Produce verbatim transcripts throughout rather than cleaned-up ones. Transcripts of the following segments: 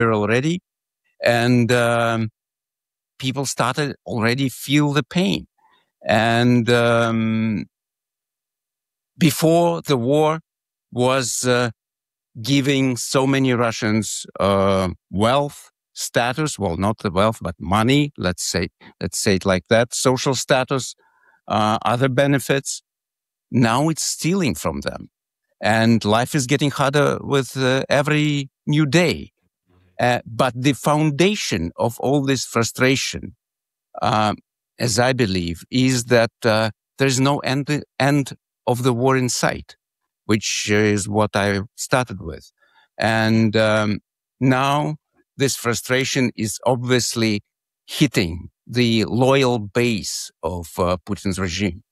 already, and um, people started already feel the pain. And um, before the war was uh, giving so many Russians uh, wealth, status, well, not the wealth, but money, let's say, let's say it like that, social status, uh, other benefits. Now it's stealing from them. And life is getting harder with uh, every new day. Uh, but the foundation of all this frustration, uh, as I believe, is that uh, there's no end, end of the war in sight, which is what I started with. And um, now this frustration is obviously hitting the loyal base of uh, Putin's regime.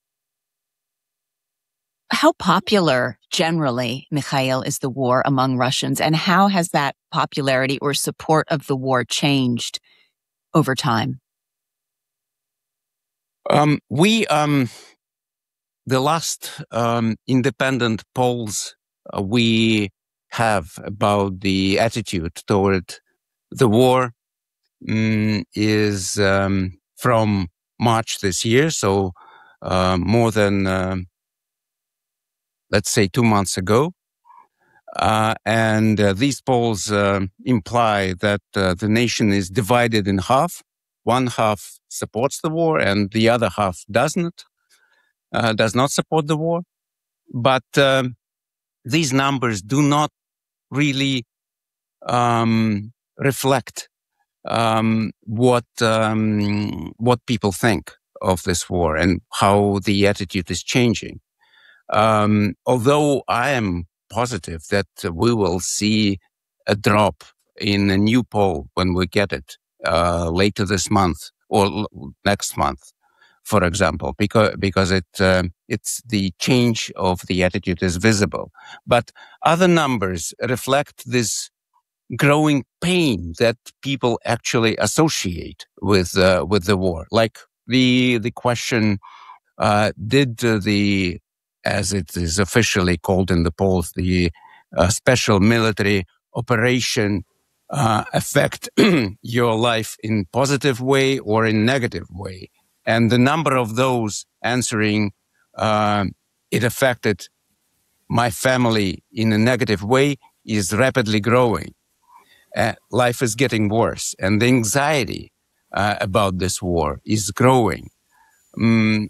How popular generally, Mikhail, is the war among Russians, and how has that popularity or support of the war changed over time? Um, we, um, the last um, independent polls uh, we have about the attitude toward the war um, is um, from March this year, so uh, more than uh, let's say two months ago. Uh, and uh, these polls uh, imply that uh, the nation is divided in half. One half supports the war and the other half doesn't, uh, does not support the war. But um, these numbers do not really um, reflect um, what um, what people think of this war and how the attitude is changing. Um, although I am positive that we will see a drop in a new poll when we get it uh, later this month or l- next month, for example, because because it uh, it's the change of the attitude is visible. But other numbers reflect this growing pain that people actually associate with uh, with the war, like the the question: uh, Did uh, the as it is officially called in the polls, the uh, special military operation uh, affect your life in positive way or in negative way? And the number of those answering, uh, it affected my family in a negative way is rapidly growing. Uh, life is getting worse, and the anxiety uh, about this war is growing. Um,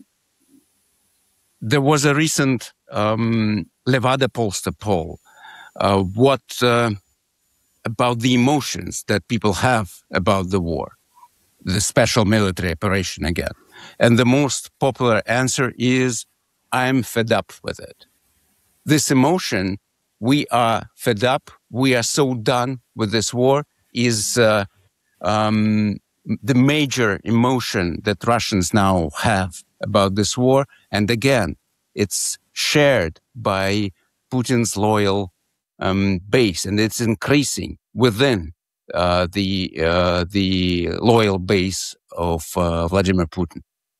There was a recent um, Levada Polster poll. Uh, what uh, about the emotions that people have about the war, the special military operation again? And the most popular answer is, I'm fed up with it. This emotion, we are fed up, we are so done with this war, is uh, um, the major emotion that Russians now have about this war. And again, it's shared by Putin's loyal um, base, and it's increasing within uh, the uh, the loyal base of uh, Vladimir Putin.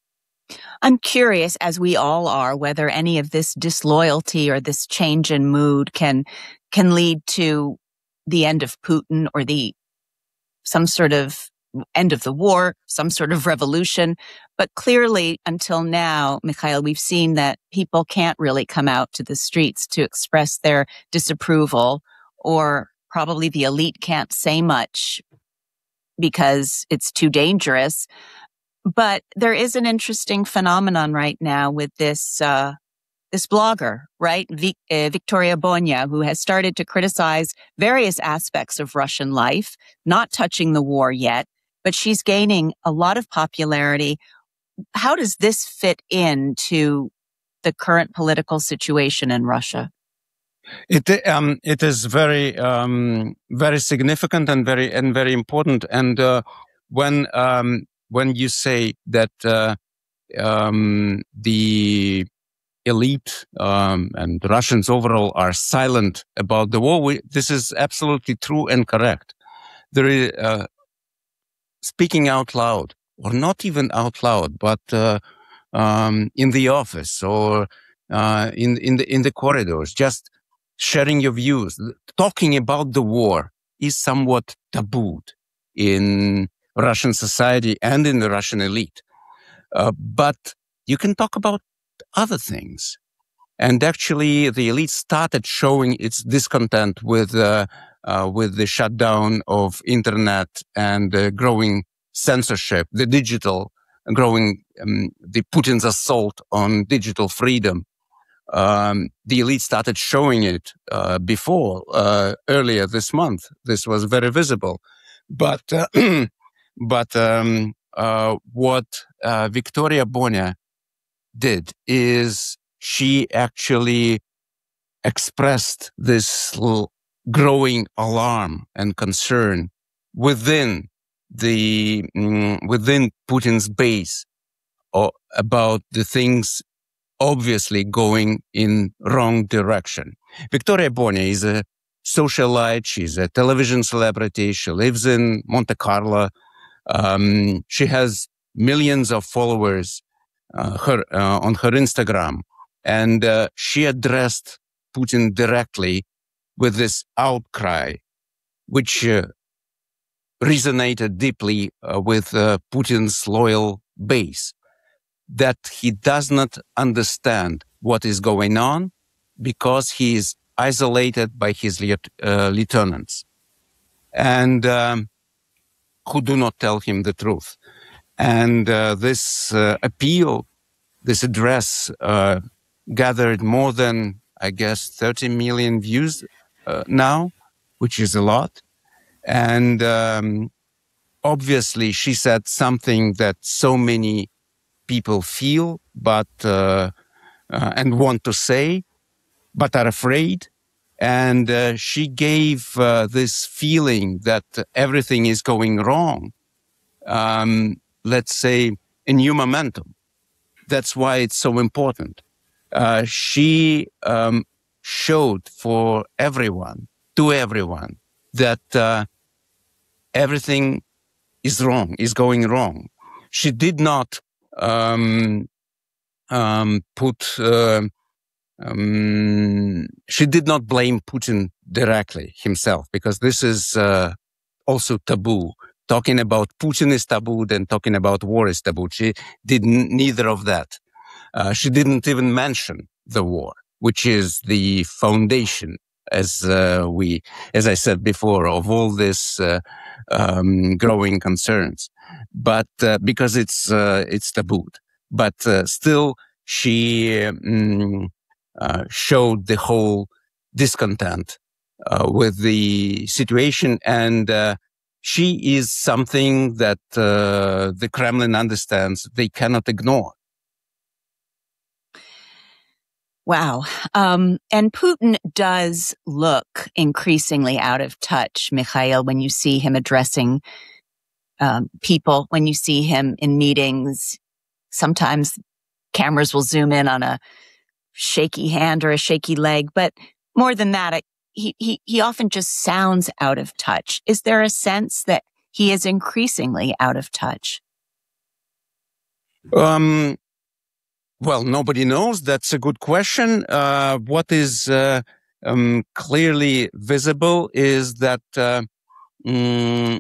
I'm curious, as we all are, whether any of this disloyalty or this change in mood can can lead to the end of Putin or the some sort of end of the war, some sort of revolution. But clearly, until now, Mikhail, we've seen that people can't really come out to the streets to express their disapproval, or probably the elite can't say much because it's too dangerous. But there is an interesting phenomenon right now with this uh, this blogger, right, Vic, uh, Victoria Bonya, who has started to criticize various aspects of Russian life, not touching the war yet, but she's gaining a lot of popularity. How does this fit into the current political situation in Russia? It um, it is very um, very significant and very and very important. And uh, when um, when you say that uh, um, the elite um, and Russians overall are silent about the war, we, this is absolutely true and correct. There is uh, speaking out loud, or not even out loud, but uh, um, in the office or uh, in in the in the corridors, just sharing your views, talking about the war is somewhat tabooed in Russian society and in the Russian elite. Uh, but you can talk about other things. And actually, the elite started showing its discontent with uh, uh, with the shutdown of internet and uh, growing censorship, the digital growing, um, the Putin's assault on digital freedom. Um, the elite started showing it uh, before, uh, earlier this month. This was very visible. But uh, but um, uh, what uh, Victoria Bonia did is she actually expressed this l- growing alarm and concern within the mm, within Putin's base or about the things obviously going in wrong direction. Victoria Bonia is a socialite. She's a television celebrity. She lives in Monte Carlo. Um, she has millions of followers uh, her uh, on her Instagram, and uh, she addressed Putin directly with this outcry, which uh, resonated deeply uh, with uh, Putin's loyal base, that he does not understand what is going on because he is isolated by his liet- uh, lieutenants, and um, who do not tell him the truth. And uh, this uh, appeal, this address, uh, gathered more than, I guess, thirty million views uh, now, which is a lot. And um, obviously, she said something that so many people feel, but uh, uh, and want to say, but are afraid. And uh, she gave uh, this feeling that everything is going wrong. Um, let's say a new momentum. That's why it's so important. Uh, she um, showed for everyone, to everyone, that uh, everything is wrong, is going wrong. She did not um, um, put, uh, um, she did not blame Putin directly himself, because this is uh, also taboo. Talking about Putin is taboo, and talking about war is taboo. She did n- neither of that. Uh, she didn't even mention the war, which is the foundation, as uh, we, as I said before, of all this uh, um, growing concerns. But uh, because it's uh, it's tabooed, but uh, still she um, uh, showed the whole discontent uh, with the situation, and uh, she is something that uh, the Kremlin understands they cannot ignore. Wow. Um, and Putin does look increasingly out of touch, Mikhail, when you see him addressing um, people, when you see him in meetings. Sometimes cameras will zoom in on a shaky hand or a shaky leg, but more than that, it, he, he, he often just sounds out of touch. Is there a sense that he is increasingly out of touch? Um, well, nobody knows. That's a good question. Uh, what is uh, um, clearly visible is that uh, mm,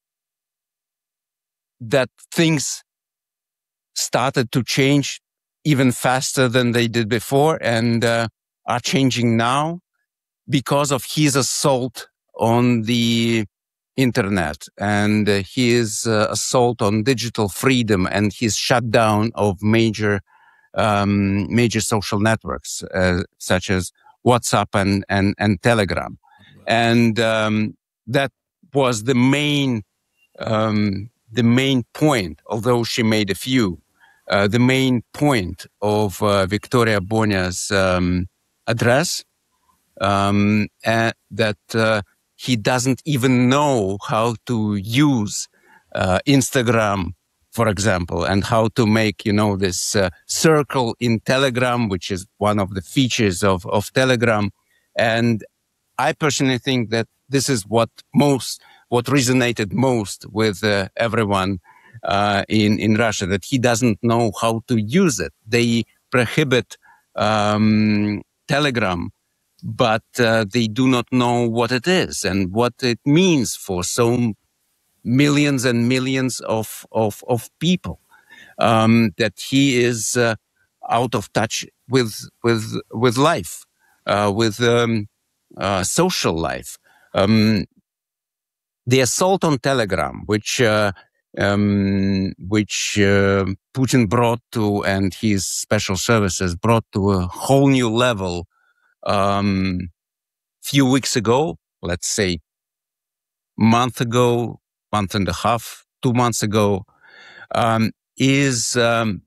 that things started to change even faster than they did before, and uh, are changing now because of his assault on the internet and uh, his uh, assault on digital freedom and his shutdown of major um, major social networks uh, such as WhatsApp and and, and Telegram, and um, that was the main um, the main point. Although she made a few, uh, the main point of uh, Victoria Bonia's um, address. Um, and that uh, he doesn't even know how to use uh, Instagram, for example, and how to make, you know, this uh, circle in Telegram, which is one of the features of, of Telegram. And I personally think that this is what most, what resonated most with uh, everyone uh, in, in Russia, that he doesn't know how to use it. They prohibit um, Telegram but uh, they do not know what it is and what it means for so millions and millions of of, of people. Um, that he is uh, out of touch with with with life, uh, with um, uh, social life. Um, the assault on Telegram, which uh, um, which uh, Putin brought to, and his special services brought to a whole new level um, few weeks ago, let's say month ago, month and a half, two months ago, um, is um,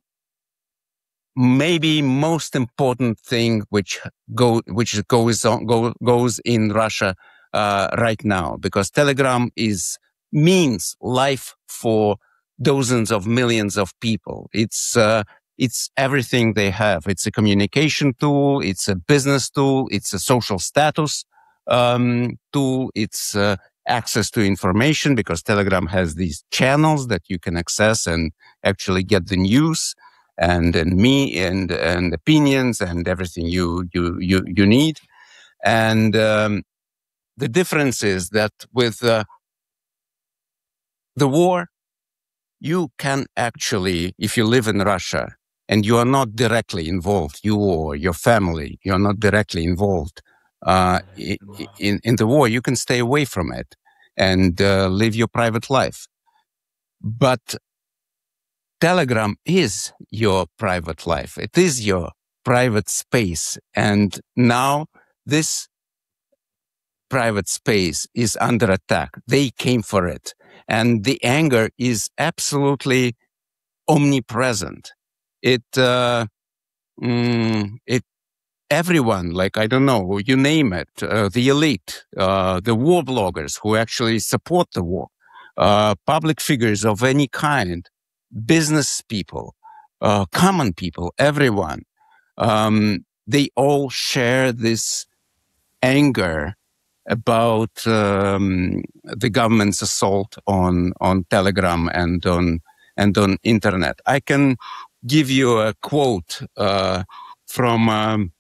maybe most important thing which go which goes on go, goes in Russia uh, right now, because Telegram is means life for dozens of millions of people. It's uh, it's everything they have. It's a communication tool. It's a business tool. It's a social status um, tool. It's uh, access to information, because Telegram has these channels that you can access and actually get the news and and me and and opinions and everything you you you you need. And um, the difference is that with uh, the war, you can actually, if you live in Russia and you are not directly involved, you or your family, you are not directly involved uh, in in the war, you can stay away from it and uh, live your private life. But Telegram is your private life. It is your private space. And now this private space is under attack. They came for it. And the anger is absolutely omnipresent. It, uh, mm, it, everyone, like, I don't know, you name it, uh, the elite, uh, the war bloggers who actually support the war, uh, public figures of any kind, business people, uh, common people, everyone, um, they all share this anger about um, the government's assault on on Telegram and on and on internet. I can give you a quote uh, from um,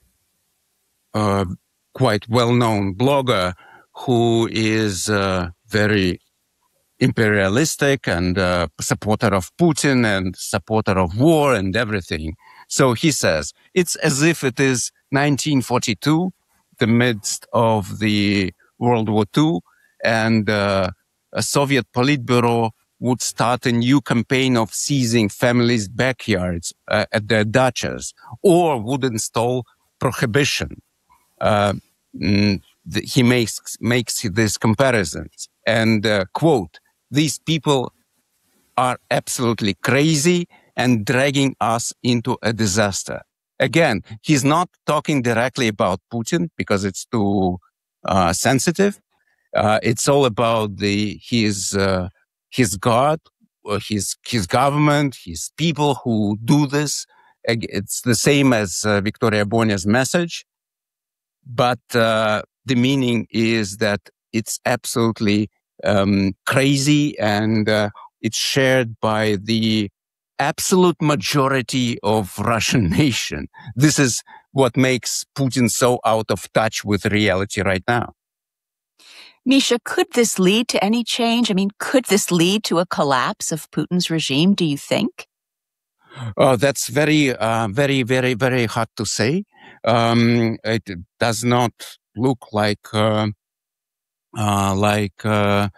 a quite well-known blogger who is uh, very imperialistic and uh, supporter of Putin and supporter of war and everything. So he says, it's as if it is nineteen forty-two, the midst of the World War Two, and uh, a Soviet Politburo would start a new campaign of seizing families' backyards uh, at their dachas, or would install prohibition. Uh, mm, the, he makes makes these comparisons and uh, quote, these people are absolutely crazy and dragging us into a disaster. Again, he's not talking directly about Putin because it's too uh, sensitive. Uh, it's all about the his uh, his God, uh, his his government, his people who do this. It's the same as uh, Victoria Bonia's message, but uh, the meaning is that it's absolutely um, crazy, and uh, it's shared by the absolute majority of Russian nation. This is what makes Putin so out of touch with reality right now. Misha, could this lead to any change? I mean, could this lead to a collapse of Putin's regime, do you think? Oh, that's very, uh, very, very, very hard to say. Um, it does not look like uh, uh, like uh,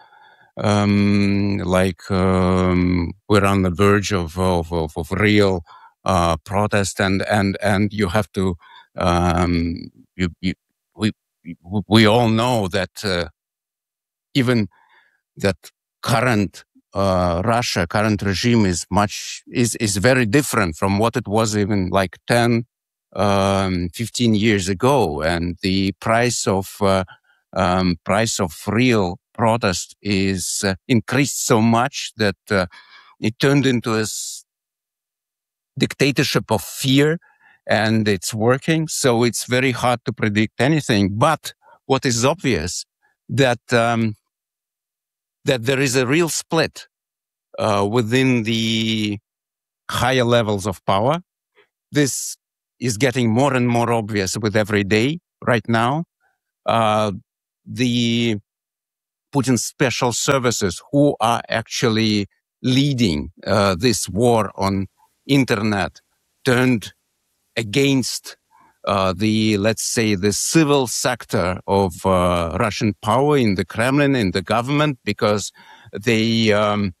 um, like um, we're on the verge of of, of, of real uh, protest, and and and you have to um, you, you, we we all know that uh, even that current uh, Russia, current regime is much is is very different from what it was even like ten, um, fifteen years ago, and the price of uh, um, price of real protest is uh, increased so much that uh, it turned into a s- dictatorship of fear, and it's working. So it's very hard to predict anything. But what is obvious that um, that there is a real split uh, within the higher levels of power. This is getting more and more obvious with every day. right now. Uh, the Putin's special services, who are actually leading uh, this war on internet, turned against uh, the, let's say, the civil sector of uh, Russian power in the Kremlin, in the government, because they um,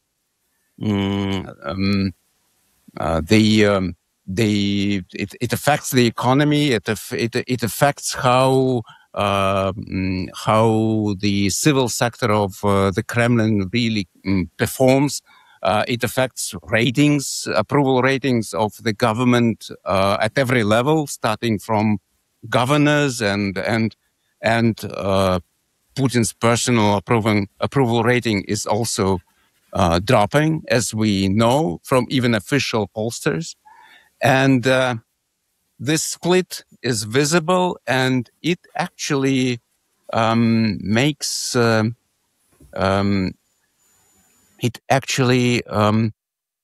mm, um, uh, they um, they it, it affects the economy. It it it affects how uh, how the civil sector of uh, the Kremlin really um, performs. Uh, it affects ratings, approval ratings of the government uh, at every level, starting from governors and and and uh, Putin's personal approval approval rating is also uh, dropping, as we know from even official pollsters. And uh, this split is visible, and it actually um, makes um, um, it actually um,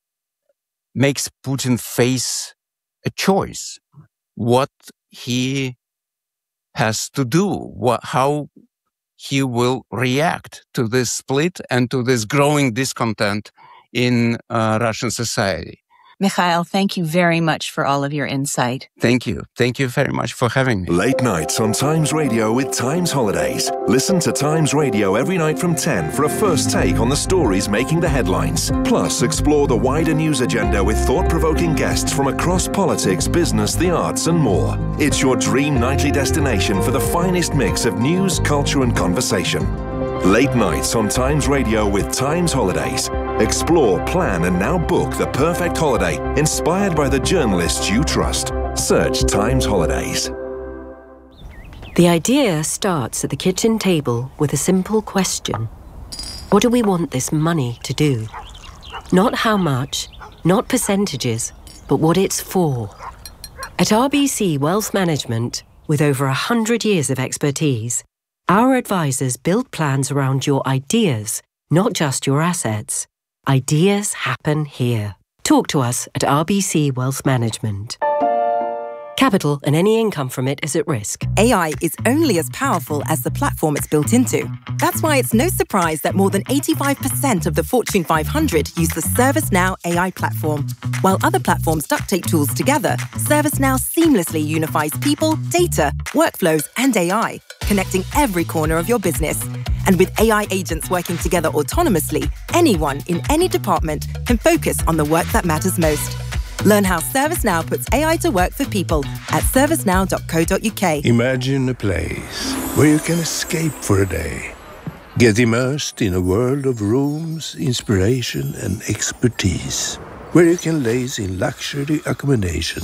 makes Putin face a choice: what he has to do, what, how he will react to this split and to this growing discontent in uh, Russian society. Mikhail, thank you very much for all of your insight. Thank you. Thank you very much for having me. Late nights on Times Radio with Times Holidays. Listen to Times Radio every night from ten for a first take on the stories making the headlines. Plus, explore the wider news agenda with thought-provoking guests from across politics, business, the arts and more. It's your dream nightly destination for the finest mix of news, culture and conversation. Late nights on Times Radio with Times Holidays. Explore, plan and now book the perfect holiday inspired by the journalists you trust. Search Times Holidays. The idea starts at the kitchen table with a simple question. What do we want this money to do? Not how much, not percentages, but what it's for. At R B C Wealth Management, with over a hundred years of expertise, our advisors build plans around your ideas, not just your assets. Ideas happen here. Talk to us at R B C Wealth Management. Capital and any income from it is at risk. A I is only as powerful as the platform it's built into. That's why it's no surprise that more than eighty-five percent of the Fortune five hundred use the ServiceNow A I platform. While other platforms duct tape tools together, ServiceNow seamlessly unifies people, data, workflows, and A I, connecting every corner of your business. And with A I agents working together autonomously, anyone in any department can focus on the work that matters most. Learn how ServiceNow puts A I to work for people at servicenow dot co dot uk. Imagine a place where you can escape for a day. Get immersed in a world of rooms, inspiration and expertise. Where you can laze in luxury accommodation.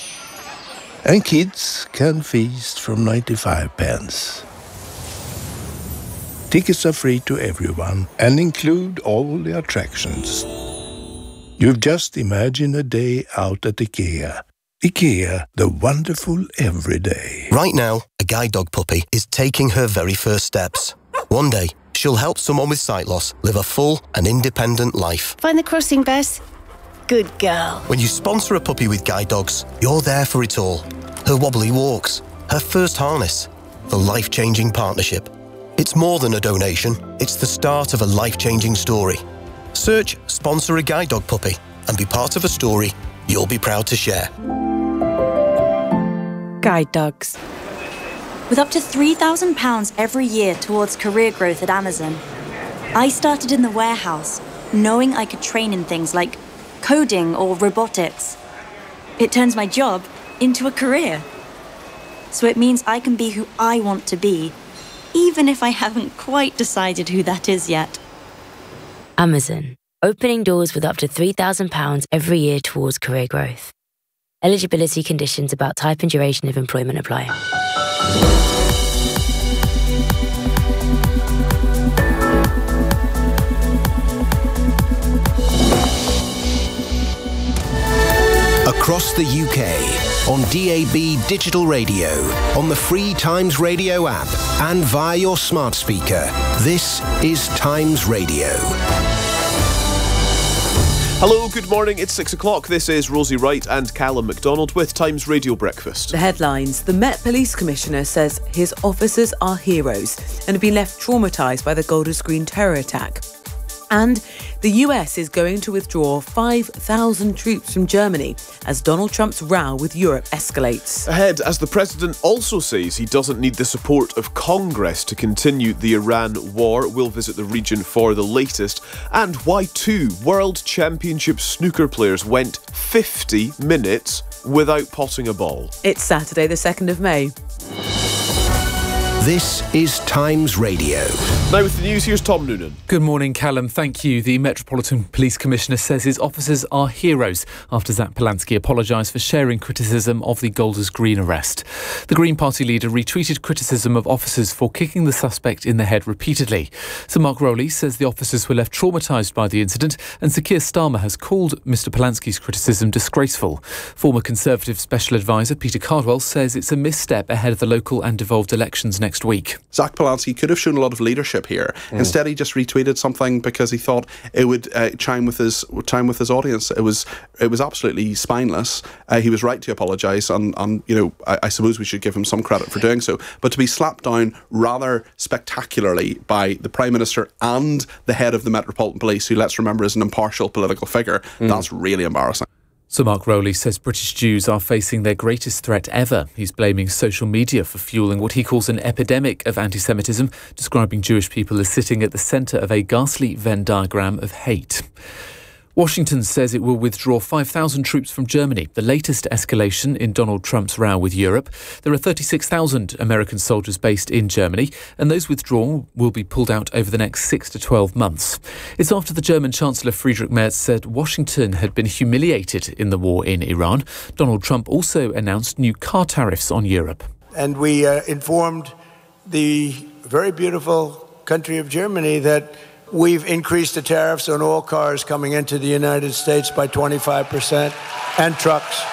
And kids can feast from ninety-five pence. Tickets are free to everyone and include all the attractions. You've just imagined a day out at IKEA. IKEA, the wonderful everyday. Right now, a guide dog puppy is taking her very first steps. One day, she'll help someone with sight loss live a full and independent life. Find the crossing, Bess. Good girl. When you sponsor a puppy with guide dogs, you're there for it all. Her wobbly walks, her first harness, the life-changing partnership. It's more than a donation, it's the start of a life-changing story. Search Sponsor a Guide Dog Puppy and be part of a story you'll be proud to share. Guide dogs. With up to three thousand pounds every year towards career growth at Amazon, I started in the warehouse, knowing I could train in things like coding or robotics. It turns my job into a career. So it means I can be who I want to be, even if I haven't quite decided who that is yet. Amazon, opening doors with up to three thousand pounds every year towards career growth. Eligibility conditions about type and duration of employment apply. Across the U K, on D A B digital radio, on the free Times Radio app, and via your smart speaker, this is Times Radio. Hello, good morning. It's six o'clock. This is Rosie Wright and Callum MacDonald with Times Radio Breakfast. The headlines. The Met Police Commissioner says his officers are heroes and have been left traumatised by the Golders Green terror attack. And the U S is going to withdraw five thousand troops from Germany as Donald Trump's row with Europe escalates. Ahead, as the president also says he doesn't need the support of Congress to continue the Iran war. We'll visit the region for the latest. And why two World Championship snooker players went fifty minutes without potting a ball. It's Saturday the second of May. This is Times Radio. Now with the news, here's Tom Noonan. Good morning, Callum. Thank you. The Metropolitan Police Commissioner says his officers are heroes after Zach Polanski apologised for sharing criticism of the Golders Green arrest. The Green Party leader retweeted criticism of officers for kicking the suspect in the head repeatedly. Sir Mark Rowley says the officers were left traumatised by the incident, and Sir Keir Starmer has called Mr Polanski's criticism disgraceful. Former Conservative Special Advisor Peter Cardwell says it's a misstep ahead of the local and devolved elections next week. Zach Polanski could have shown a lot of leadership here. Mm. Instead, he just retweeted something because he thought it would uh, chime with his chime with his audience. It was it was absolutely spineless. Uh, he was right to apologise, and, and you know I, I suppose we should give him some credit for doing so. But to be slapped down rather spectacularly by the Prime Minister and the head of the Metropolitan Police, who, let's remember, is an impartial political figure, mm. that's really embarrassing. Sir Mark Rowley says British Jews are facing their greatest threat ever. He's blaming social media for fueling what he calls an epidemic of anti-Semitism, describing Jewish people as sitting at the centre of a ghastly Venn diagram of hate. Washington says it will withdraw five thousand troops from Germany, the latest escalation in Donald Trump's row with Europe. There are thirty-six thousand American soldiers based in Germany, and those withdrawal will be pulled out over the next six to twelve months. It's after the German Chancellor Friedrich Merz said Washington had been humiliated in the war in Iran. Donald Trump also announced new car tariffs on Europe. And we uh, informed the very beautiful country of Germany that we've increased the tariffs on all cars coming into the United States by twenty-five percent and trucks.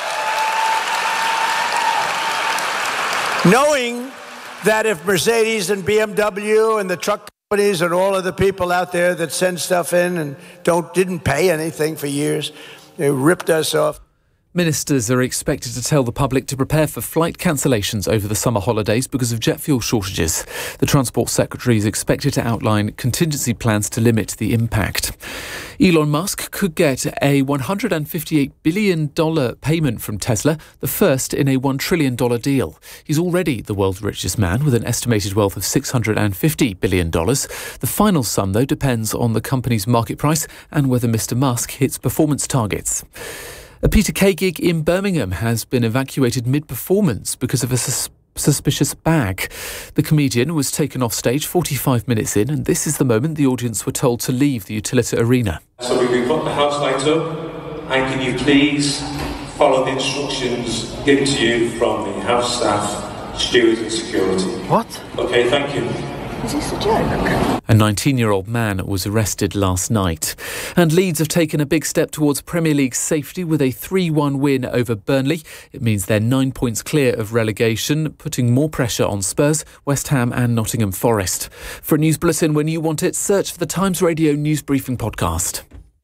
Knowing that if Mercedes and B M W and the truck companies and all of the people out there that send stuff in and don't didn't pay anything for years, they ripped us off. Ministers are expected to tell the public to prepare for flight cancellations over the summer holidays because of jet fuel shortages. The Transport Secretary is expected to outline contingency plans to limit the impact. Elon Musk could get a one hundred fifty-eight billion dollars payment from Tesla, the first in a one trillion dollars deal. He's already the world's richest man with an estimated wealth of six hundred fifty billion dollars. The final sum, though, depends on the company's market price and whether Mister Musk hits performance targets. A Peter Kay gig in Birmingham has been evacuated mid-performance because of a sus- suspicious bag. The comedian was taken off stage forty-five minutes in, and this is the moment the audience were told to leave the Utilita Arena. So we've got the house lights up, and can you please follow the instructions given to you from the house staff, stewards and security? What? Okay, thank you. Is this a joke? A nineteen-year-old man was arrested last night. And Leeds have taken a big step towards Premier League safety with a three one win over Burnley. It means they're nine points clear of relegation, putting more pressure on Spurs, West Ham and Nottingham Forest. For a news bulletin when you want it, search for the Times Radio News Briefing podcast.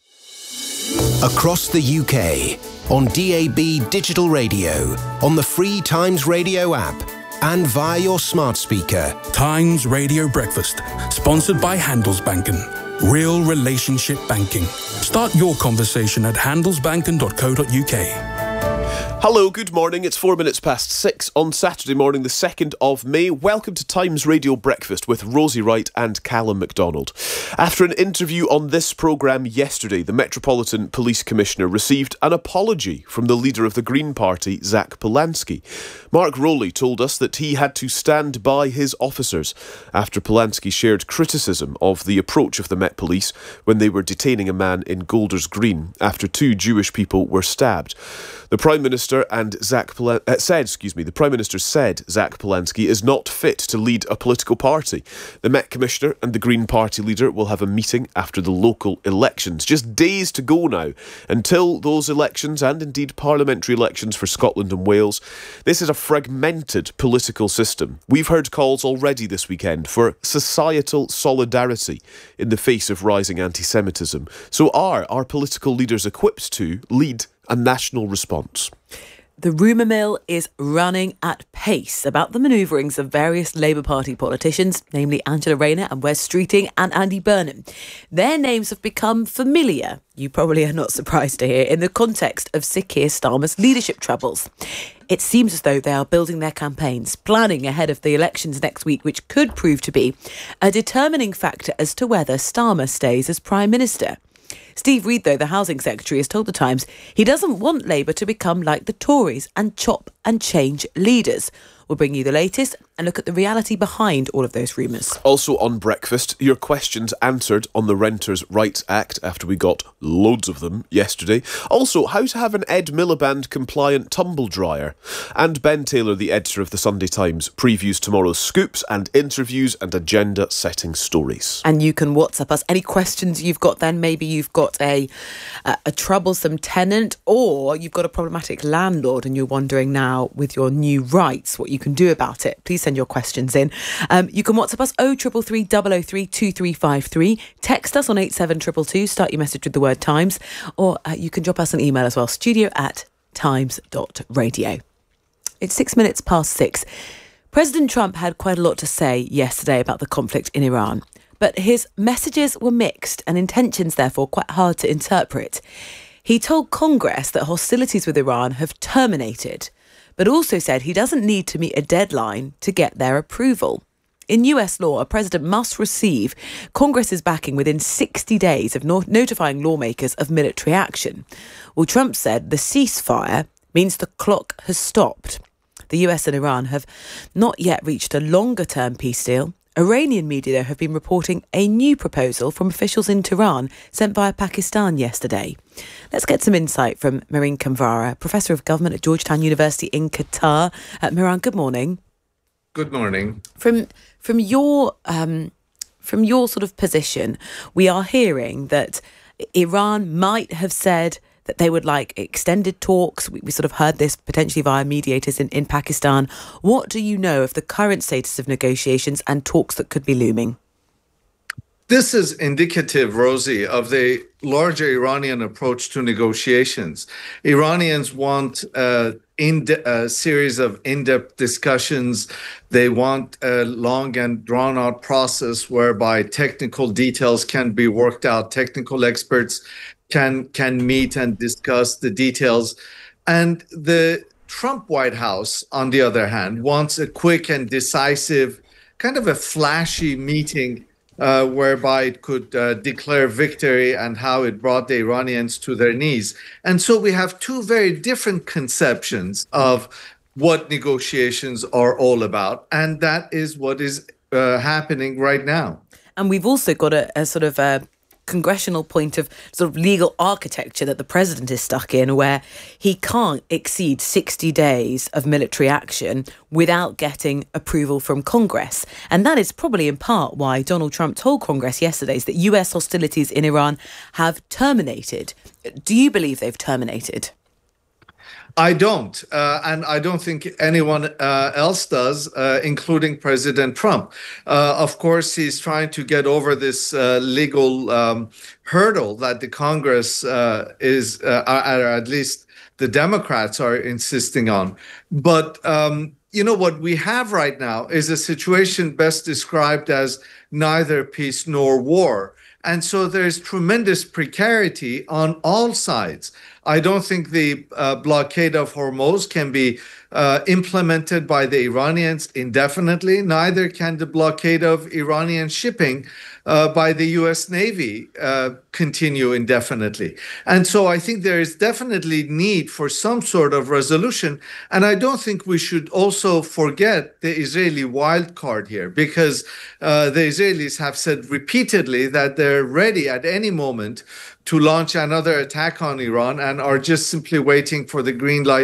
Across the U K, on D A B digital radio, on the free Times Radio app, and via your smart speaker. Times Radio Breakfast, sponsored by Handelsbanken. Real relationship banking. Start your conversation at handelsbanken dot co dot uk. Hello, good morning. It's four minutes past six on Saturday morning, the second of May. Welcome to Times Radio Breakfast with Rosie Wright and Callum MacDonald. After an interview on this programme yesterday, the Metropolitan Police Commissioner received an apology from the leader of the Green Party, Zach Polanski. Mark Rowley told us that he had to stand by his officers after Polanski shared criticism of the approach of the Met Police when they were detaining a man in Golders Green after two Jewish people were stabbed. The Prime Minister Minister and Zach Polen- uh, said, excuse me, the Prime Minister said Zach Polanski is not fit to lead a political party. The Met Commissioner and the Green Party leader will have a meeting after the local elections. Just days to go now until those elections, and indeed parliamentary elections for Scotland and Wales. This is a fragmented political system. We've heard calls already this weekend for societal solidarity in the face of rising anti-Semitism. So are our political leaders equipped to lead a national response? The rumour mill is running at pace about the manoeuvrings of various Labour Party politicians, namely Angela Rayner and Wes Streeting and Andy Burnham. Their names have become familiar, you probably are not surprised to hear, in the context of Sir Keir Starmer's leadership troubles. It seems as though they are building their campaigns, planning ahead of the elections next week, which could prove to be a determining factor as to whether Starmer stays as Prime Minister. Steve Reid, though, the Housing Secretary, has told The Times he doesn't want Labour to become like the Tories and chop and change leaders. We'll bring you the latest and look at the reality behind all of those rumours. Also on Breakfast, your questions answered on the Renters' Rights Act after we got loads of them yesterday. Also, how to have an Ed Miliband compliant tumble dryer. And Ben Taylor, the editor of the Sunday Times, previews tomorrow's scoops and interviews and agenda-setting stories. And you can WhatsApp us any questions you've got then. Maybe you've got a, a, a troublesome tenant, or you've got a problematic landlord and you're wondering now with your new rights what you can do about it. Please send your questions in. Um, you can WhatsApp us oh three three three, double oh three, two three five three. Text us on eight seven two two two. Start your message with the word Times. Or uh, you can drop us an email as well. Studio at times dot radio. It's six minutes past six. President Trump had quite a lot to say yesterday about the conflict in Iran. But his messages were mixed and intentions, therefore, quite hard to interpret. He told Congress that hostilities with Iran have terminated, but also said he doesn't need to meet a deadline to get their approval. In U S law, a president must receive Congress's backing within sixty days of no- notifying lawmakers of military action. Well, Trump said the ceasefire means the clock has stopped. The U S and Iran have not yet reached a longer-term peace deal. Iranian media, though, have been reporting a new proposal from officials in Tehran sent via Pakistan yesterday. Let's get some insight from Marine Kamvara, Professor of Government at Georgetown University in Qatar. Uh, Miran, good morning. Good morning. From from your um, from your sort of position, we are hearing that Iran might have said that they would like extended talks. We, we sort of heard this potentially via mediators in, in Pakistan. What do you know of the current status of negotiations and talks that could be looming? This is indicative, Rosie, of the larger Iranian approach to negotiations. Iranians want uh, in a series of in-depth discussions. They want a long and drawn-out process whereby technical details can be worked out. Technical experts can can meet and discuss the details. And the Trump White House, on the other hand, wants a quick and decisive, kind of a flashy meeting uh, whereby it could uh, declare victory and how it brought the Iranians to their knees. And so we have two very different conceptions of what negotiations are all about. And that is what is uh, happening right now. And we've also got a, a sort of a congressional point of sort of legal architecture that the president is stuck in, where he can't exceed sixty days of military action without getting approval from Congress. And that is probably in part why Donald Trump told Congress yesterday that U S hostilities in Iran have terminated. Do you believe they've terminated? I don't, uh, and I don't think anyone uh, else does, uh, including President Trump. Uh, of course, he's trying to get over this uh, legal um, hurdle that the Congress uh, is, uh, or at least the Democrats are insisting on. But, um, you know, what we have right now is a situation best described as neither peace nor war. And so there's tremendous precarity on all sides. I don't think the uh, blockade of Hormuz can be uh, implemented by the Iranians indefinitely. Neither can the blockade of Iranian shipping uh, by the U S Navy uh, continue indefinitely. And so I think there is definitely need for some sort of resolution. And I don't think we should also forget the Israeli wild card here, because uh, the Israelis have said repeatedly that they're ready at any moment to launch another attack on Iran and are just simply waiting for the green light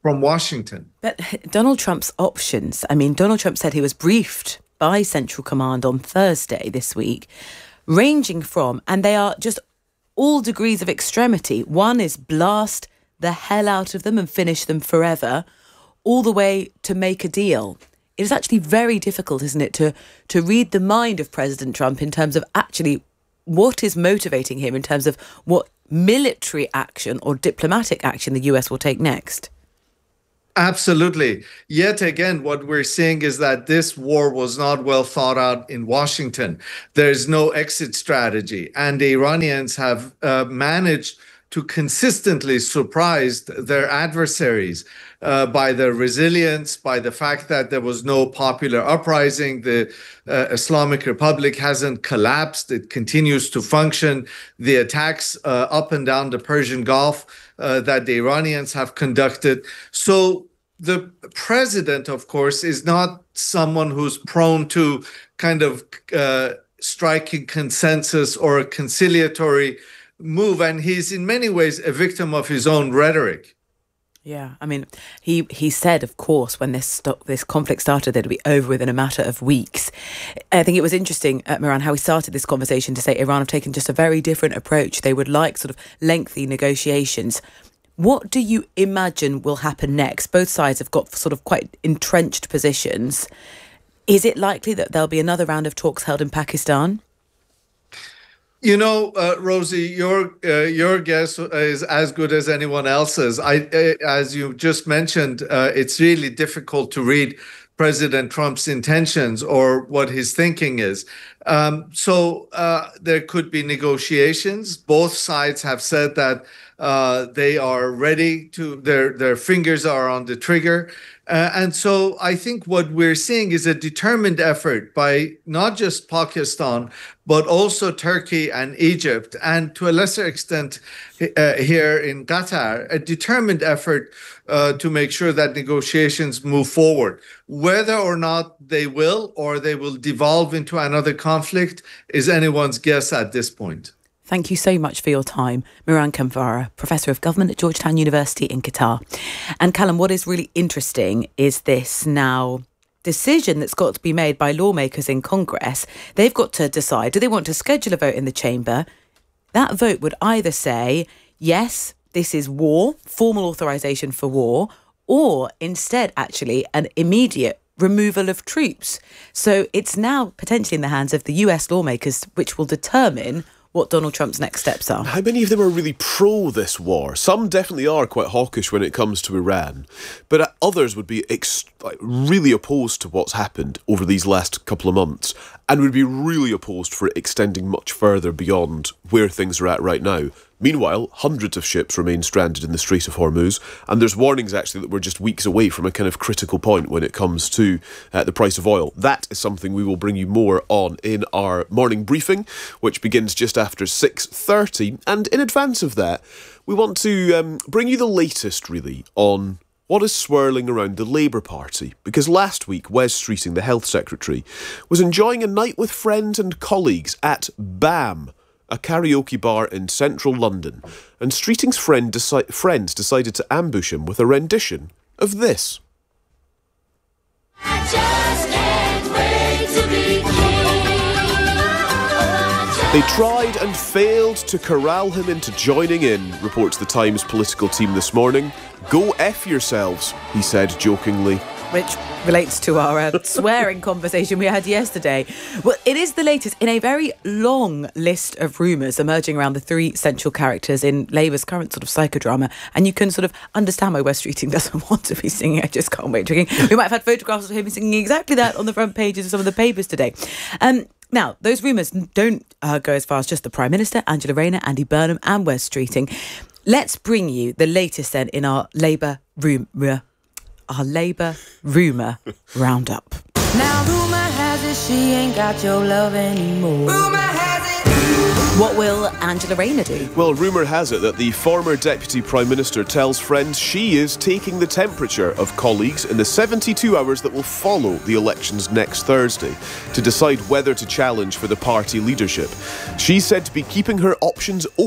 from Washington. But Donald Trump's options, I mean, Donald Trump said he was briefed by Central Command on Thursday this week, ranging from, and they are just all degrees of extremity. One is blast the hell out of them and finish them forever, all the way to make a deal. It is actually very difficult, isn't it, to to read the mind of President Trump in terms of actually what is motivating him in terms of what military action or diplomatic action the U S will take next. Absolutely. Yet again, what we're seeing is that this war was not well thought out in Washington. There's no exit strategy, and the Iranians have uh, managed to consistently surprise their adversaries uh, by their resilience, by the fact that there was no popular uprising. The uh, Islamic Republic hasn't collapsed. It continues to function. The attacks uh, up and down the Persian Gulf uh, that the Iranians have conducted. So the president, of course, is not someone who's prone to kind of uh, striking consensus or a conciliatory move, and he's in many ways a victim of his own rhetoric. Yeah, I mean, he he said, of course, when this st- this conflict started, that it'd be over within a matter of weeks. I think it was interesting, uh, Miran, how he started this conversation to say Iran have taken just a very different approach. They would like sort of lengthy negotiations. What do you imagine will happen next? Both sides have got sort of quite entrenched positions. Is it likely that there'll be another round of talks held in Pakistan? You know, uh, Rosie, your uh, your guess is as good as anyone else's. I, uh, as you just mentioned, uh, it's really difficult to read President Trump's intentions or what his thinking is. Um, so uh, there could be negotiations. Both sides have said that uh, they are ready to. Their their fingers are on the trigger. Uh, and so I think what we're seeing is a determined effort by not just Pakistan, but also Turkey and Egypt, and to a lesser extent uh, here in Qatar, a determined effort uh, to make sure that negotiations move forward. Whether or not they will, or they will devolve into another conflict, is anyone's guess at this point. Thank you so much for your time. Miran Kamvara, Professor of Government at Georgetown University in Qatar. And Callum, what is really interesting is this now decision that's got to be made by lawmakers in Congress. They've got to decide, do they want to schedule a vote in the chamber? That vote would either say, yes, this is war, formal authorization for war, or instead, actually, an immediate removal of troops. So it's now potentially in the hands of the U S lawmakers, which will determine what Donald Trump's next steps are. How many of them are really pro this war? Some definitely are quite hawkish when it comes to Iran, but others would be ex- like really opposed to what's happened over these last couple of months, and would be really opposed for it extending much further beyond where things are at right now. Meanwhile, hundreds of ships remain stranded in the Strait of Hormuz, and there's warnings actually that we're just weeks away from a kind of critical point when it comes to uh, the price of oil. That is something we will bring you more on in our morning briefing, which begins just after six thirty. And in advance of that, we want to um, bring you the latest, really, on what is swirling around the Labour Party. Because last week, Wes Streeting, the Health Secretary, was enjoying a night with friends and colleagues at BAM, a karaoke bar in central London, and Streeting's friend deci- friends decided to ambush him with a rendition of this. I just can't wait to be king. They tried and failed to corral him into joining in, reports the Times political team this morning. Go F yourselves, he said jokingly. Which relates to our uh, swearing conversation we had yesterday. Well, it is the latest in a very long list of rumours emerging around the three central characters in Labour's current sort of psychodrama. And you can sort of understand why Wes Streeting doesn't want to be singing. I just can't wait to sing. We might have had photographs of him singing exactly that on the front pages of some of the papers today. Um, now, those rumours don't uh, go as far as just the Prime Minister, Angela Rayner, Andy Burnham and Wes Streeting. Let's bring you the latest then in our Labour rumour. Our Labour rumour roundup. Now rumour has it she ain't got your love anymore. Rumour has it. What will Angela Rayner do? Well, rumour has it that the former Deputy Prime Minister tells friends she is taking the temperature of colleagues in the seventy-two hours that will follow the elections next Thursday to decide whether to challenge for the party leadership. She's said to be keeping her options open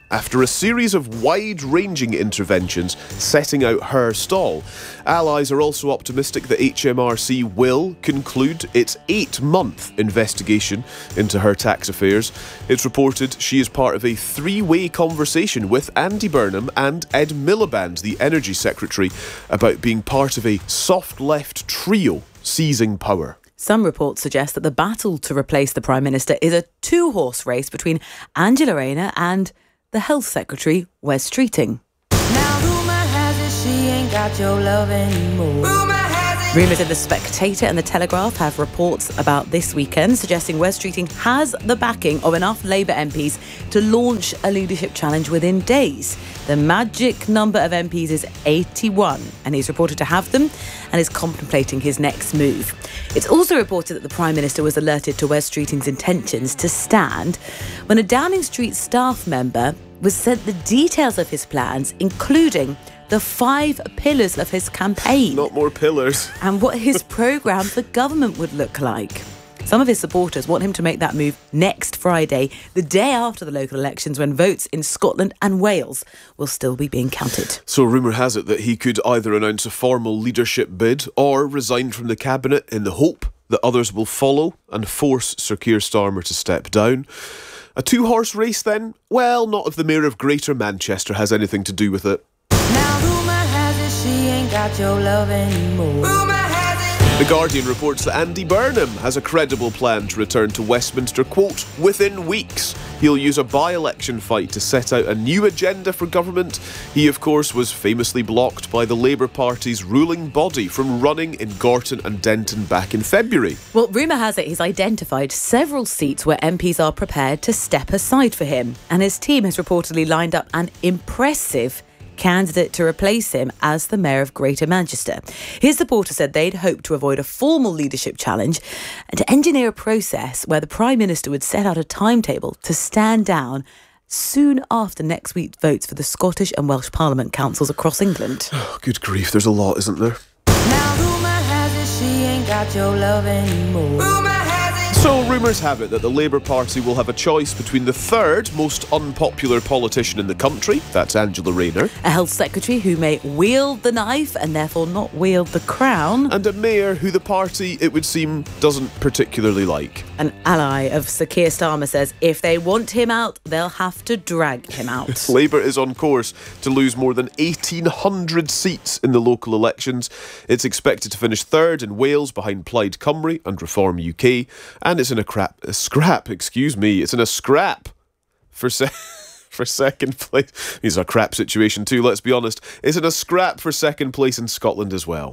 after a series of wide-ranging interventions setting out her stall. Allies are also optimistic that H M R C will conclude its eight-month investigation into her tax affairs. It's reported she is part of a three-way conversation with Andy Burnham and Ed Miliband, the Energy Secretary, about being part of a soft-left trio seizing power. Some reports suggest that the battle to replace the Prime Minister is a two-horse race between Angela Rayner and the Health Secretary, Wes Streeting. Now rumour has it she ain't got your love anymore. Rumour has it. Rumours in The Spectator and The Telegraph have reports about this weekend suggesting Wes Streeting has the backing of enough Labour M Ps to launch a leadership challenge within days. The magic number of M Ps is eighty-one, and he's reported to have them and is contemplating his next move. It's also reported that the Prime Minister was alerted to Wes Streeting's intentions to stand when a Downing Street staff member was sent the details of his plans, including the five pillars of his campaign. Not more pillars. And what his programme for government would look like. Some of his supporters want him to make that move next Friday, the day after the local elections, when votes in Scotland and Wales will still be being counted. So rumour has it that he could either announce a formal leadership bid or resign from the cabinet in the hope that others will follow and force Sir Keir Starmer to step down. A two-horse race then? Well, not if the Mayor of Greater Manchester has anything to do with it. Now rumour has it she ain't got your love anymore. Rumour has it. The Guardian reports that Andy Burnham has a credible plan to return to Westminster, quote, within weeks. He'll use a by-election fight to set out a new agenda for government. He, of course, was famously blocked by the Labour Party's ruling body from running in Gorton and Denton back in February. Well, rumour has it he's identified several seats where M Ps are prepared to step aside for him, and his team has reportedly lined up an impressive candidate to replace him as the Mayor of Greater Manchester. His supporters said they'd hoped to avoid a formal leadership challenge and to engineer a process where the Prime Minister would set out a timetable to stand down soon after next week's votes for the Scottish and Welsh Parliament councils across England. Oh, good grief, there's a lot, isn't there? Now rumour has it she ain't got your love anymore. Rumour has it. So rumours have it that the Labour Party will have a choice between the third most unpopular politician in the country, that's Angela Rayner, a health secretary who may wield the knife and therefore not wield the crown, and a mayor who the party, it would seem, doesn't particularly like. An ally of Sir Keir Starmer says if they want him out, they'll have to drag him out. Labour is on course to lose more than eighteen hundred seats in the local elections. It's expected to finish third in Wales behind Plaid Cymru and Reform U K. And it's in a crap, a scrap, excuse me, it's in a scrap for se- for second place. It's a crap situation too, let's be honest. It's in a scrap for second place in Scotland as well.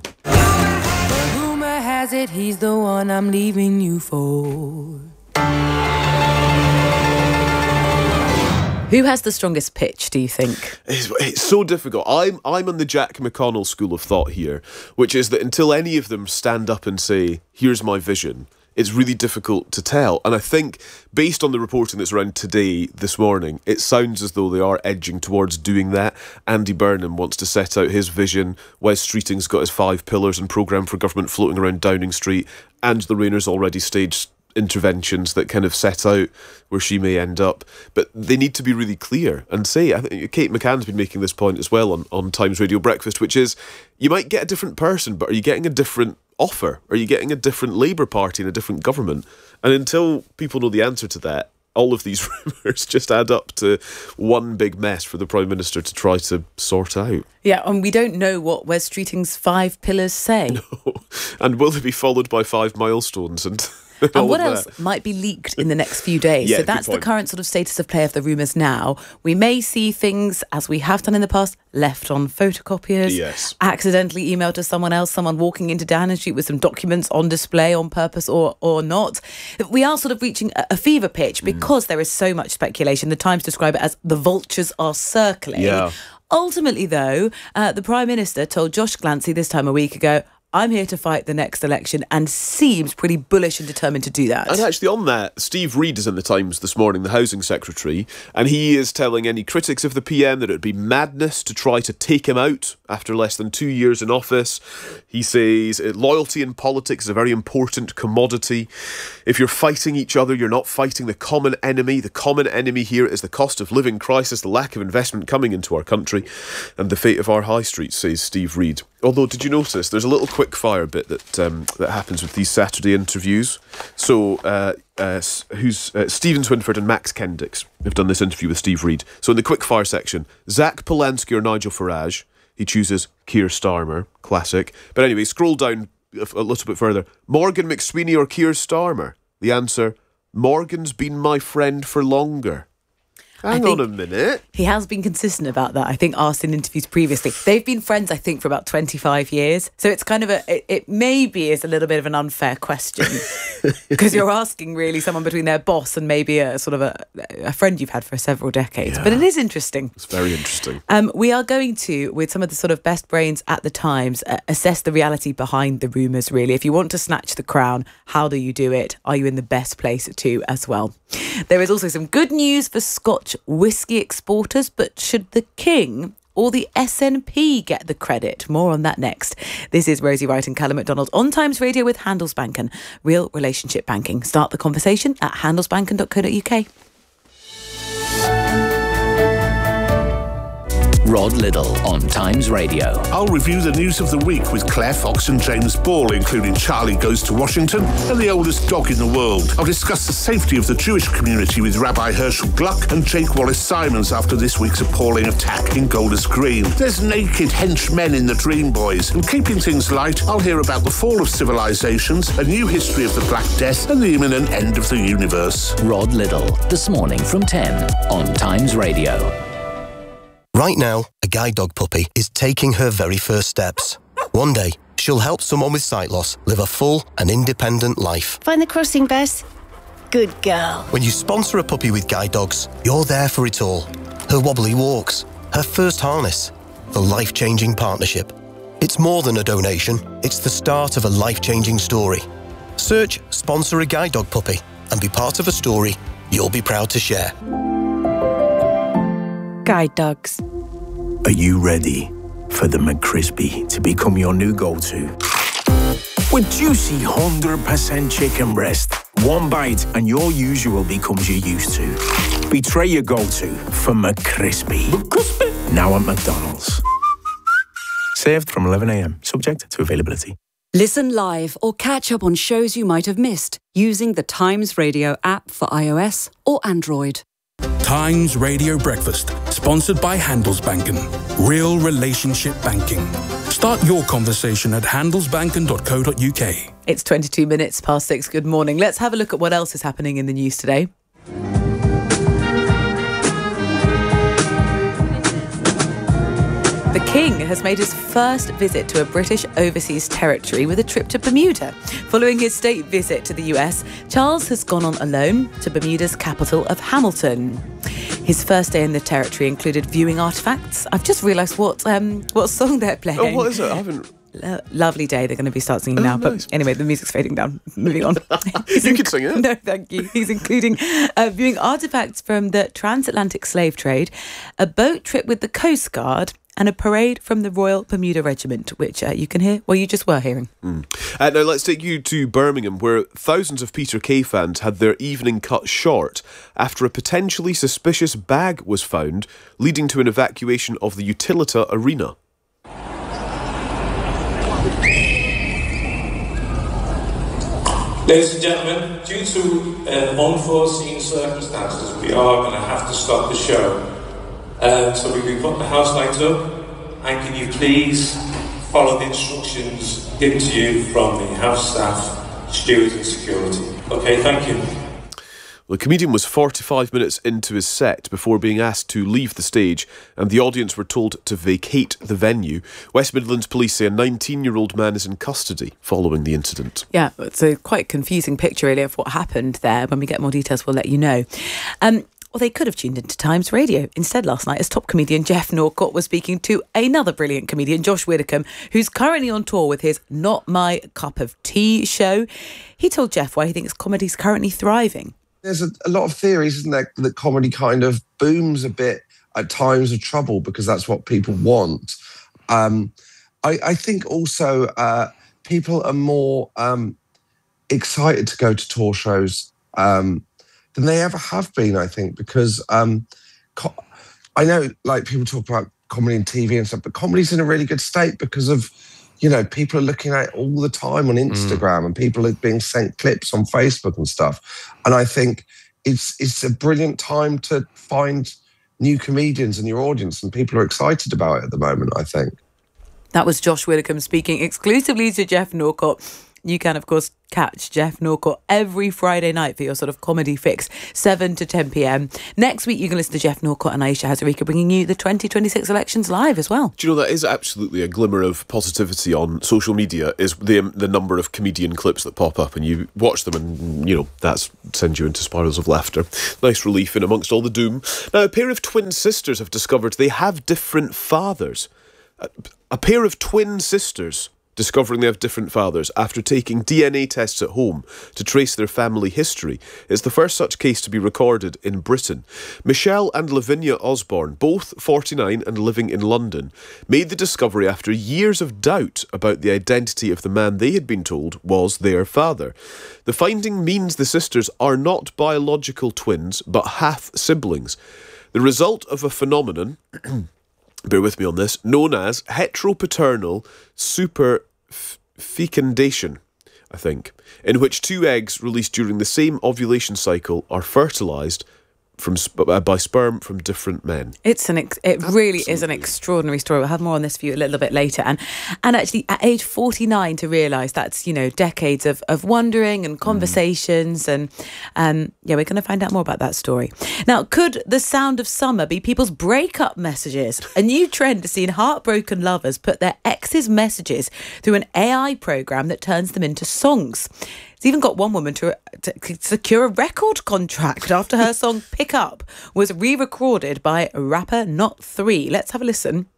Rumour has it he's the one I'm leaving you for. Who has the strongest pitch, do you think? It's, it's so difficult. I'm I'm on the Jack McConnell school of thought here, which is that until any of them stand up and say, here's my vision, it's really difficult to tell. And I think, based on the reporting that's around today, this morning, it sounds as though they are edging towards doing that. Andy Burnham wants to set out his vision. Wes Streeting's got his five pillars and programme for government floating around Downing Street. Angela Rayner's already staged interventions that kind of set out where she may end up, but they need to be really clear and say, I think Kate McCann's been making this point as well on, on Times Radio Breakfast, which is, you might get a different person, but are you getting a different offer? Are you getting a different Labour Party and a different government? And until people know the answer to that, all of these rumours just add up to one big mess for the Prime Minister to try to sort out. Yeah, and we don't know what Wes Streeting's five pillars say. No. And will they be followed by five milestones and... And what else that might be leaked in the next few days? Yeah, so that's the current sort of status of play of the rumours now. We may see things, as we have done in the past, left on photocopiers, yes, accidentally emailed to someone else, someone walking into Downing Street with some documents on display on purpose or, or not. We are sort of reaching a, a fever pitch because mm. there is so much speculation. The Times describe it as the vultures are circling. Yeah. Ultimately, though, uh, the Prime Minister told Josh Glancy this time a week ago, I'm here to fight the next election, and seems pretty bullish and determined to do that. And actually on that, Steve Reid is in the Times this morning, the Housing Secretary, and he is telling any critics of the P M that it would be madness to try to take him out after less than two years in office. He says loyalty in politics is a very important commodity. If you're fighting each other, you're not fighting the common enemy. The common enemy here is the cost of living crisis, the lack of investment coming into our country, and the fate of our high streets, says Steve Reid. Although, did you notice there's a little quick fire bit that um, that happens with these Saturday interviews? So, uh, uh, who's uh, Stephen Swinford and Max Kendricks have done this interview with Steve Reid. So, in the quick fire section, Zach Polanski or Nigel Farage, he chooses Keir Starmer, classic. But anyway, scroll down a, a little bit further. Morgan McSweeney or Keir Starmer? The answer: Morgan's been my friend for longer. Hang on a minute. He has been consistent about that. I think asked in interviews previously. They've been friends, I think, for about twenty-five years. So it's kind of a, it, it maybe is a little bit of an unfair question because you're asking really someone between their boss and maybe a sort of a, a friend you've had for several decades. Yeah. But it is interesting. It's very interesting. Um, we are going to, with some of the sort of best brains at the Times, uh, assess the reality behind the rumours, really. If you want to snatch the crown, how do you do it? Are you in the best place to as well? There is also some good news for Scotch whisky exporters, but should the King or the S N P get the credit? More on that next. This is Rosie Wright and Callum McDonald on Times Radio with Handelsbanken, real relationship banking. Start the conversation at handelsbanken dot co dot uk. Rod Liddle on Times Radio. I'll review the news of the week with Claire Fox and James Ball, including Charlie Goes to Washington and the oldest dog in the world. I'll discuss the safety of the Jewish community with Rabbi Herschel Gluck and Jake Wallace-Simons after this week's appalling attack in Golders Green. There's naked henchmen in the Dream Boys, and keeping things light, I'll hear about the fall of civilizations, a new history of the Black Death, and the imminent end of the universe. Rod Liddle, this morning from ten on Times Radio. Right now, a guide dog puppy is taking her very first steps. One day, she'll help someone with sight loss live a full and independent life. Find the crossing, Bess. Good girl. When you sponsor a puppy with guide dogs, you're there for it all. Her wobbly walks, her first harness, the life-changing partnership. It's more than a donation, it's the start of a life-changing story. Search Sponsor a Guide Dog Puppy and be part of a story you'll be proud to share. Guide dogs. Are you ready for the McCrispy to become your new go-to? With juicy one hundred percent chicken breast, one bite and your usual becomes your used to. Betray your go-to for McCrispy. McCrispy. Now at McDonald's. Served from eleven a.m, subject to availability. Listen live or catch up on shows you might have missed using the Times Radio app for iOS or Android. Times Radio Breakfast, sponsored by Handelsbanken. Real relationship banking. Start your conversation at handelsbanken dot co dot uk. It's twenty-two minutes past six. Good morning. Let's have a look at what else is happening in the news today. The King has made his first visit to a British overseas territory with a trip to Bermuda. Following his state visit to the U S, Charles has gone on alone to Bermuda's capital of Hamilton. His first day in the territory included viewing artefacts. I've just realised what um, what song they're playing. Oh, what is it? I haven't... Lo- lovely day. They're going to be start singing oh, now. Nice. But anyway, the music's fading down. Moving on. You inc- can sing it. No, thank you. He's including uh, viewing artefacts from the transatlantic slave trade, a boat trip with the Coast Guard, and a parade from the Royal Bermuda Regiment, which uh, you can hear, well, you just were hearing. Mm. Uh, now let's take you to Birmingham, where thousands of Peter Kay fans had their evening cut short after a potentially suspicious bag was found, leading to an evacuation of the Utilita Arena. Ladies and gentlemen, due to uh, unforeseen circumstances, we are going to have to stop the show. Um, so we've been putting the house lights up, and can you please follow the instructions given to you from the house staff, stewards and security. Okay, thank you. The comedian was forty-five minutes into his set before being asked to leave the stage, and the audience were told to vacate the venue. West Midlands police say a nineteen-year-old man is in custody following the incident. Yeah, it's a quite confusing picture really of what happened there. When we get more details, we'll let you know. Um, Or they could have tuned into Times Radio instead last night, as top comedian Jeff Norcott was speaking to another brilliant comedian, Josh Widdicombe, who's currently on tour with his Not My Cup of Tea show. He told Jeff why he thinks comedy's currently thriving. There's a, a lot of theories, isn't there, that comedy kind of booms a bit at times of trouble because that's what people want. Um, I, I think also uh, people are more um, excited to go to tour shows um, than they ever have been, I think, because um, co- I know, like, people talk about comedy and T V and stuff, but comedy's in a really good state because of, you know, people are looking at it all the time on Instagram mm. and people are being sent clips on Facebook and stuff. And I think it's it's a brilliant time to find new comedians in your audience, and people are excited about it at the moment, I think. That was Josh Widdicombe speaking exclusively to Jeff Norcott. You can, of course, catch Jeff Norcott every Friday night for your sort of comedy fix, seven to ten p.m. Next week, you can listen to Jeff Norcott and Aisha Hazarika bringing you the twenty twenty-six elections live as well. Do you know, that is absolutely a glimmer of positivity on social media, is the the number of comedian clips that pop up, and you watch them and, you know, that sends you into spirals of laughter. Nice relief in amongst all the doom. Now, a pair of twin sisters have discovered they have different fathers. A, a pair of twin sisters discovering they have different fathers after taking D N A tests at home to trace their family history is the first such case to be recorded in Britain. Michelle and Lavinia Osborne, both forty-nine and living in London, made the discovery after years of doubt about the identity of the man they had been told was their father. The finding means the sisters are not biological twins, but half-siblings. The result of a phenomenon... bear with me on this, known as heteropaternal superfecundation, I think, in which two eggs released during the same ovulation cycle are fertilised from uh, by sperm from different men. It's an ex- it really Absolutely. is an extraordinary story. We'll have more on this for you a little bit later. And and actually, at age forty-nine, to realise that's, you know, decades of, of wondering and conversations. Mm. And um, yeah, we're going to find out more about that story. Now, could the sound of summer be people's breakup messages? A new trend has seen heartbroken lovers put their ex's messages through an A I programme that turns them into songs. It's even got one woman to, to secure a record contract after her song Pick Up was re-recorded by rapper Not three. Let's have a listen.